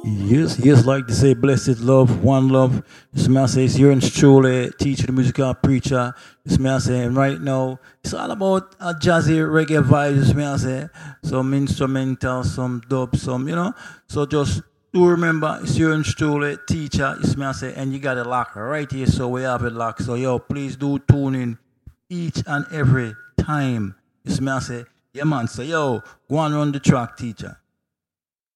Yes, like to say blessed love, one love. This man says you're in truly teacher, the musical preacher. This man saying right now, it's all about a jazzy reggae vibes, this man say. Some instrumental, some dub, some, So just do remember, it's your truly teacher, this man say, and you got it locked right here, so we have it locked. So yo, please do tune in each and every time. This man say, yeah man, so yo, go on run the track, teacher.